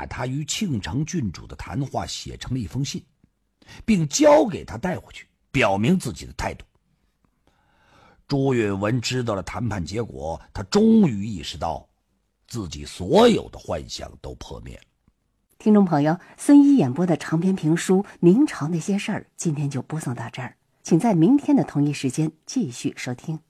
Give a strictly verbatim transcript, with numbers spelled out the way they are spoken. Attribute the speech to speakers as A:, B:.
A: 把他与庆城郡主的谈话写成了一封信，并交给他带回去，表明自己的态度。朱允文知道了谈判结果，他终于意识到自己所有的幻想都破灭了。
B: 听众朋友，孙一演播的长篇评书《明朝那些事儿》今天就播送到这儿，请在明天的同一时间继续收听。